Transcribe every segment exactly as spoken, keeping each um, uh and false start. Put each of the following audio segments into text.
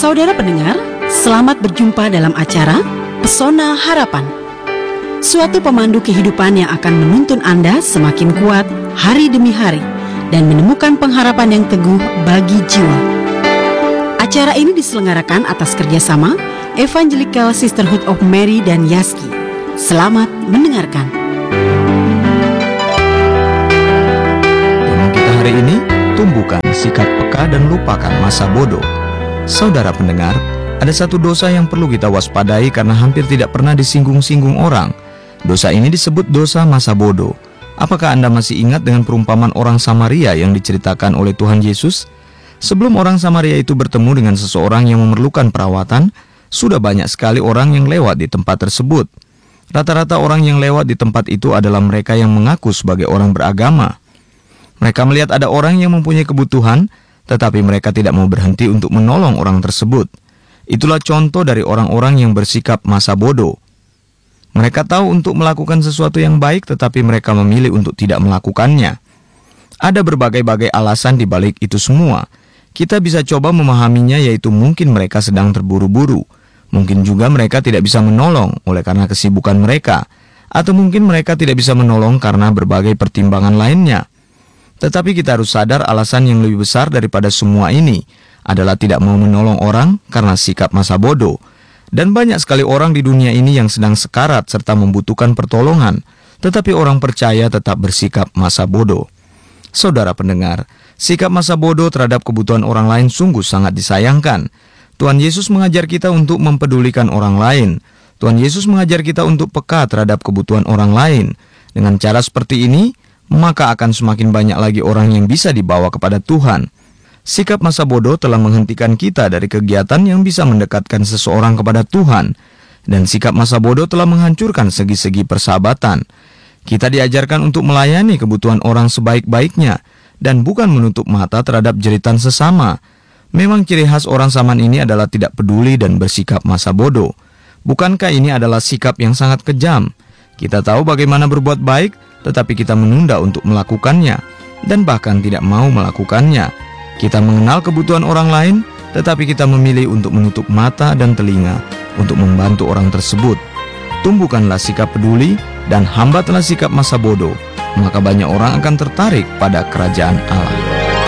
Saudara pendengar, selamat berjumpa dalam acara Pesona Harapan. Suatu pemandu kehidupan yang akan menuntun Anda semakin kuat hari demi hari dan menemukan pengharapan yang teguh bagi jiwa. Acara ini diselenggarakan atas kerjasama Evangelical Sisterhood of Mary dan Yaski. Selamat mendengarkan. Tema kita hari ini, tumbuhkan sikap peka dan lupakan masa bodoh. Saudara pendengar, ada satu dosa yang perlu kita waspadai karena hampir tidak pernah disinggung-singgung orang. Dosa ini disebut dosa masa bodoh. Apakah Anda masih ingat dengan perumpamaan orang Samaria yang diceritakan oleh Tuhan Yesus? Sebelum orang Samaria itu bertemu dengan seseorang yang memerlukan perawatan, sudah banyak sekali orang yang lewat di tempat tersebut. Rata-rata orang yang lewat di tempat itu adalah mereka yang mengaku sebagai orang beragama. Mereka melihat ada orang yang mempunyai kebutuhan, tetapi mereka tidak mau berhenti untuk menolong orang tersebut. Itulah contoh dari orang-orang yang bersikap masa bodoh. Mereka tahu untuk melakukan sesuatu yang baik, tetapi mereka memilih untuk tidak melakukannya. Ada berbagai-bagai alasan di balik itu semua. Kita bisa coba memahaminya, yaitu mungkin mereka sedang terburu-buru. Mungkin juga mereka tidak bisa menolong oleh karena kesibukan mereka. Atau mungkin mereka tidak bisa menolong karena berbagai pertimbangan lainnya. Tetapi kita harus sadar alasan yang lebih besar daripada semua ini adalah tidak mau menolong orang karena sikap masa bodoh. Dan banyak sekali orang di dunia ini yang sedang sekarat serta membutuhkan pertolongan, tetapi orang percaya tetap bersikap masa bodoh. Saudara pendengar, sikap masa bodoh terhadap kebutuhan orang lain sungguh sangat disayangkan. Tuhan Yesus mengajar kita untuk mempedulikan orang lain. Tuhan Yesus mengajar kita untuk peka terhadap kebutuhan orang lain. Dengan cara seperti ini, maka akan semakin banyak lagi orang yang bisa dibawa kepada Tuhan. Sikap masa bodoh telah menghentikan kita dari kegiatan yang bisa mendekatkan seseorang kepada Tuhan. Dan sikap masa bodoh telah menghancurkan segi-segi persahabatan. Kita diajarkan untuk melayani kebutuhan orang sebaik-baiknya dan bukan menutup mata terhadap jeritan sesama. Memang ciri khas orang zaman ini adalah tidak peduli dan bersikap masa bodoh. Bukankah ini adalah sikap yang sangat kejam? Kita tahu bagaimana berbuat baik, tetapi kita menunda untuk melakukannya dan bahkan tidak mau melakukannya. Kita mengenal kebutuhan orang lain, tetapi kita memilih untuk menutup mata dan telinga untuk membantu orang tersebut. Tumbuhkanlah sikap peduli dan hambatlah sikap masa bodoh, maka banyak orang akan tertarik pada kerajaan Allah.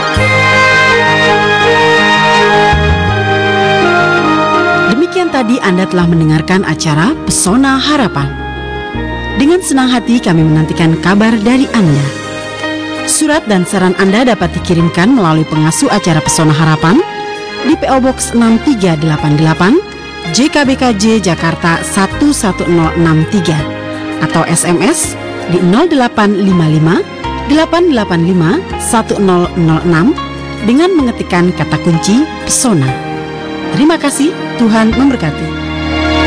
Demikian tadi Anda telah mendengarkan acara Pesona Harapan. Dengan senang hati kami menantikan kabar dari Anda. Surat dan saran Anda dapat dikirimkan melalui pengasuh acara Pesona Harapan di P O Box enam tiga delapan delapan J K B K J Jakarta satu satu nol enam tiga atau S M S di nol delapan lima lima delapan delapan lima satu nol nol enam dengan mengetikkan kata kunci Pesona. Terima kasih, Tuhan memberkati.